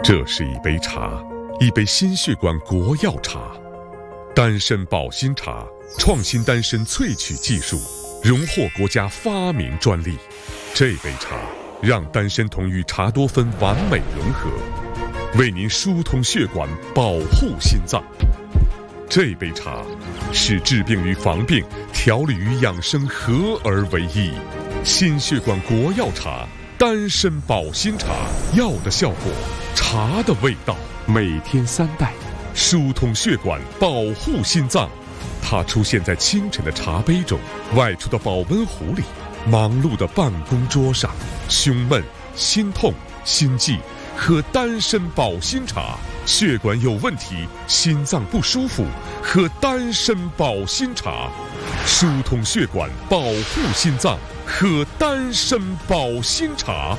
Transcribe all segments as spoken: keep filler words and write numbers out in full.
这是一杯茶，一杯心血管国药茶，丹参保心茶，创新丹参萃取技术，荣获国家发明专利。这杯茶让丹参酮与茶多酚完美融合，为您疏通血管，保护心脏。这杯茶是治病与防病、调理与养生合而为一。心血管国药茶，丹参保心茶，药的效果，茶的味道，每天三袋，疏通血管，保护心脏。它出现在清晨的茶杯中，外出的保温壶里，忙碌的办公桌上。胸闷、心痛、心悸，喝丹参保心茶；血管有问题，心脏不舒服，喝丹参保心茶。疏通血管，保护心脏，喝丹参保心茶。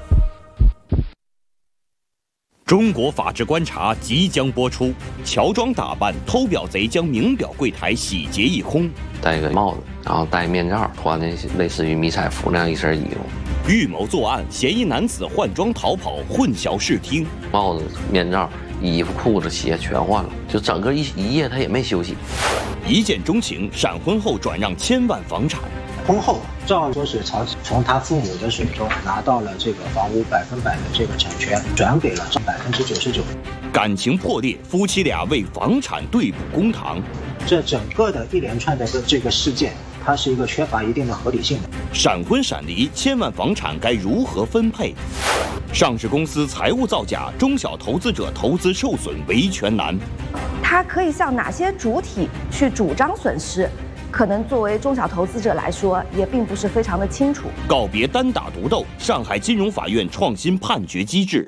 中国法制观察即将播出，乔装打扮偷表贼将名表柜台洗劫一空， 戴个帽子，然后戴面罩，穿的类似于迷彩服那样一身衣服。 预谋作案，嫌疑男子换装逃跑，混淆视听。 帽子、面罩、衣服、裤子、鞋全换了，就整个一一夜他也没休息。 一见钟情，闪婚后转让千万房产。 婚后，赵说是曹从他父母的手中拿到了这个房屋百分百的这个产权，转给了百分之九十九。 感情破裂，夫妻俩为房产对簿公堂。 这整个的一连串的这个事件，它是一个缺乏一定的合理性的。 闪婚闪离，千万房产该如何分配？上市公司财务造假，中小投资者投资受损，维权难。 它可以向哪些主体去主张损失？可能作为中小投资者来说，也并不是非常的清楚。 告别单打独斗，上海金融法院创新判决机制。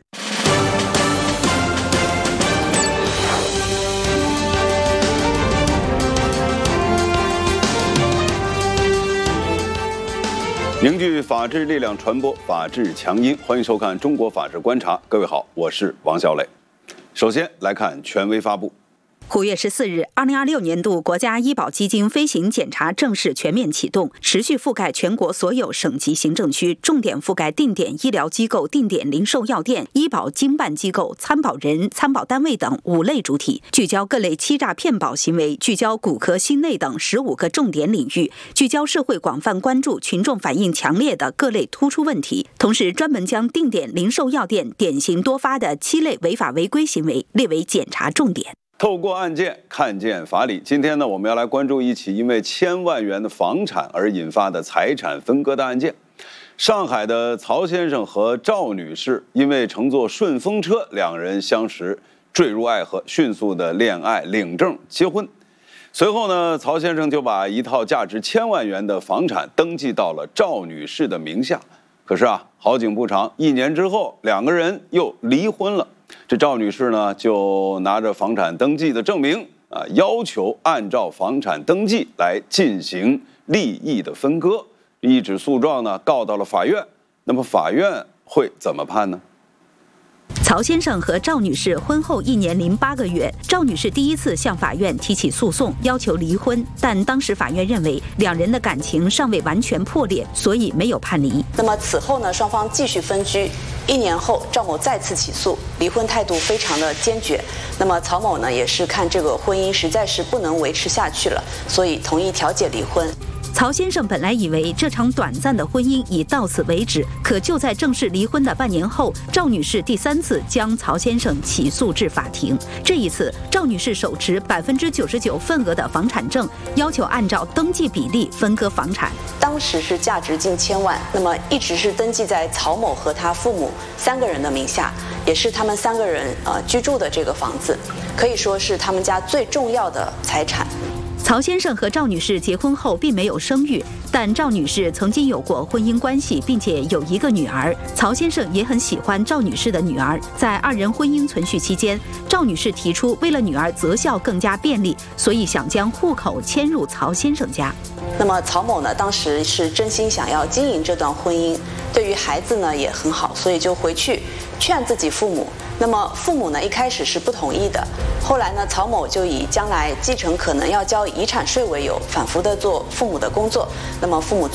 凝聚法治力量，传播法治强音。欢迎收看《中国法治观察》，各位好，我是王小磊。首先来看权威发布。 五月十四日，二零二六年度国家医保基金飞行检查正式全面启动，持续覆盖全国所有省级行政区，重点覆盖定点医疗机构、定点零售药店、医保经办机构、参保人、参保单位等五类主体，聚焦各类欺诈骗保行为，聚焦骨科、心内等十五个重点领域，聚焦社会广泛关注、群众反映强烈的各类突出问题。同时，专门将定点零售药店典型多发的七类违法违规行为列为检查重点。 透过案件看见法理。今天呢，我们要来关注一起因为千万元的房产而引发的财产分割的案件。上海的曹先生和赵女士因为乘坐顺风车，两人相识，坠入爱河，迅速的恋爱、领证、结婚。随后呢，曹先生就把一套价值千万元的房产登记到了赵女士的名下。可是啊，好景不长，一年之后，两个人又离婚了。这赵女士呢，就拿着房产登记的证明啊，要求按照房产登记来进行利益的分割，一纸诉状呢告到了法院。那么法院会怎么判呢？ 曹先生和赵女士婚后一年零八个月，赵女士第一次向法院提起诉讼，要求离婚，但当时法院认为两人的感情尚未完全破裂，所以没有判离。 那么此后呢，双方继续分居。一年后，赵某再次起诉，离婚态度非常的坚决。那么曹某呢，也是看这个婚姻实在是不能维持下去了，所以同意调解离婚。 曹先生本来以为这场短暂的婚姻已到此为止，可就在正式离婚的半年后，赵女士第三次将曹先生起诉至法庭。这一次，赵女士手持百分之九十九份额的房产证，要求按照登记比例分割房产。 当时是价值近千万，那么一直是登记在曹某和他父母三个人的名下，也是他们三个人呃居住的这个房子，可以说是他们家最重要的财产。 曹先生和赵女士结婚后并没有生育，但赵女士曾经有过婚姻关系，并且有一个女儿。曹先生也很喜欢赵女士的女儿。在二人婚姻存续期间，赵女士提出为了女儿择校更加便利，所以想将户口迁入曹先生家。 那么曹某呢，当时是真心想要经营这段婚姻，对于孩子呢也很好，所以就回去劝自己父母。那么父母呢一开始是不同意的，后来呢曹某就以将来继承可能要交遗产税为由，反复的做父母的工作。那么父母